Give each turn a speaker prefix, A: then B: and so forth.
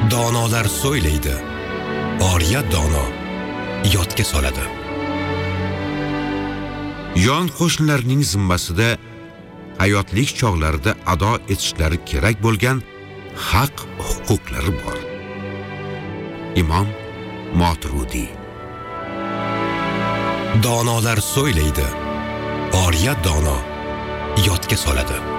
A: Donolar so'ylaydi, oriya dono yodga soladi.
B: Yon qo'shnilarning zimmasida hayotlik chog'larida ado etishlari kerak bo'lgan haq huquqlari bor. Imom Moturudiy.
A: Donolar so'ylaydi, oriya dono yodga soladi.